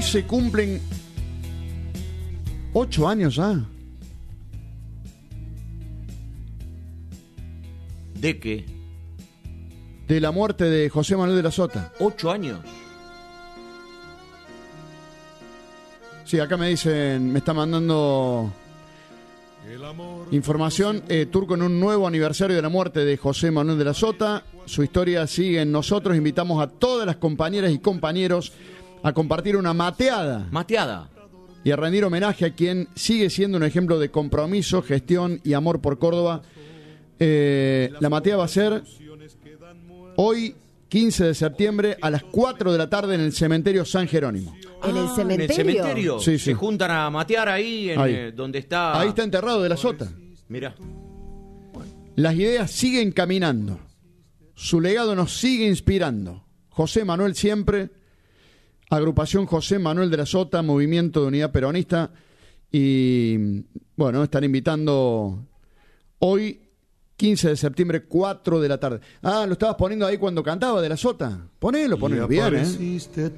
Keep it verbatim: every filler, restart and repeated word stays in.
se cumplen ocho años ya. ¿De qué? De la muerte de José Manuel de la Sota. ¿Ocho años? Sí, acá me dicen, me está mandando información. Eh, Turco, en un nuevo aniversario de la muerte de José Manuel de la Sota. Su historia sigue en nosotros. Invitamos a todas las compañeras y compañeros a compartir una mateada. Mateada. Y a rendir homenaje a quien sigue siendo un ejemplo de compromiso, gestión y amor por Córdoba. Eh, la mateada va a ser hoy, quince de septiembre, a las cuatro de la tarde en el cementerio San Jerónimo. ¿En el Ah, cementerio? ¿En el cementerio? Sí, sí. Se juntan a matear ahí, en, Ahí. eh, donde está... Ahí está enterrado de la Sota. Mirá. Las ideas siguen caminando. Su legado nos sigue inspirando. José Manuel siempre, agrupación José Manuel de la Sota, Movimiento de Unidad Peronista. Y bueno, están invitando hoy, quince de septiembre, cuatro de la tarde. Ah, lo estabas poniendo ahí cuando cantaba de la Sota. Ponelo, ponelo bien, ¿eh?